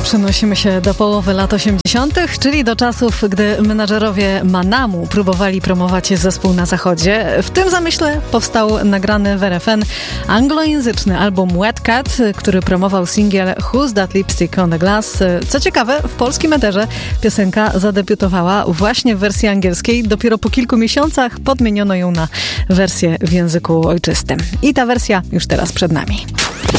Przenosimy się do połowy lat 80., czyli do czasów, gdy menadżerowie Manamu próbowali promować zespół na zachodzie. W tym zamyśle powstał nagrany w RFN anglojęzyczny album Wet Cat, który promował singiel Who's That Lipstick on the Glass. Co ciekawe, w polskim eterze piosenka zadebiutowała właśnie w wersji angielskiej. Dopiero po kilku miesiącach podmieniono ją na wersję w języku ojczystym. I ta wersja już teraz przed nami.